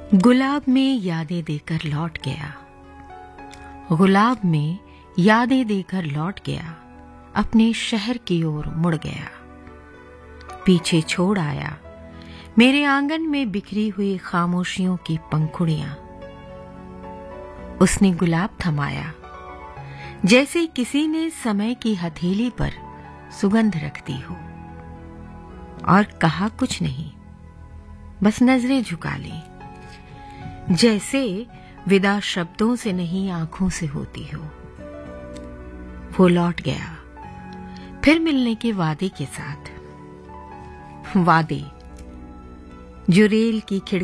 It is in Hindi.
गुलाब में यादें देकर लौट गया, गुलाब में यादें देकर लौट गया, अपने शहर की ओर मुड़ गया। पीछे छोड़ आया मेरे आंगन में बिखरी हुई खामोशियों की पंखुड़ियां। उसने गुलाब थमाया जैसे किसी ने समय की हथेली पर सुगंध रख दी हो, और कहा कुछ नहीं, बस नजरें झुका ली, जैसे विदा शब्दों से नहीं आंखों से होती हो। वो लौट गया फिर मिलने के वादे के साथ, वादे जो रेल की खिड़की